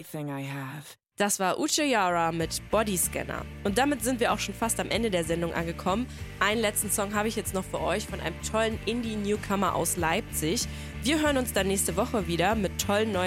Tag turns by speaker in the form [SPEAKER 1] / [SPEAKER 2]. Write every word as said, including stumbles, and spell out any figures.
[SPEAKER 1] everything I have.
[SPEAKER 2] Das war Uche Yara mit Bodyscanner. Und damit sind wir auch schon fast am Ende der Sendung angekommen. Einen letzten Song habe ich jetzt noch für euch von einem tollen Indie-Newcomer aus Leipzig. Wir hören uns dann nächste Woche wieder mit tollen neuen